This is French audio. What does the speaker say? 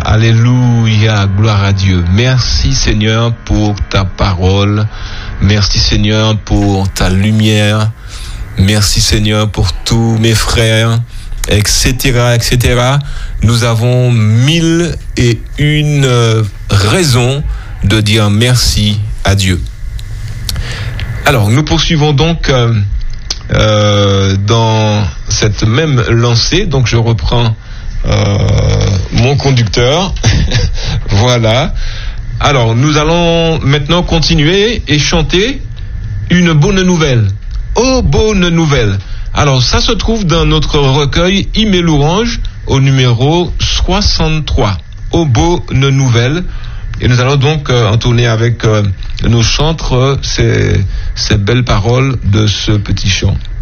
alléluia, gloire à Dieu. Merci Seigneur pour ta parole. Merci Seigneur pour ta lumière. Merci Seigneur pour tous mes frères, etc., etc. Nous avons 1001 raisons de dire merci à Dieu. Alors, nous poursuivons donc dans cette même lancée. Donc, je reprends mon conducteur. Voilà. Alors, nous allons maintenant continuer et chanter une bonne nouvelle. Oh, bonne nouvelle. Alors, ça se trouve dans notre recueil Hymnes et louanges au numéro 63. Oh, bonne nouvelle. Et nous allons donc entonner avec nos chantres ces belles paroles de ce petit chant.